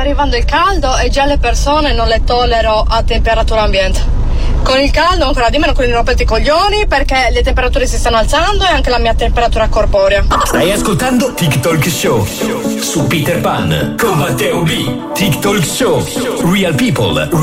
arrivando il caldo e già le persone non le tollero a temperatura ambiente. Con il caldo ancora di meno, con i rompenti coglioni, perché le temperature si stanno alzando e anche la mia temperatura corporea. Stai ascoltando TikTok Show su Peter Pan con Matteo B. TikTok Show. Real people,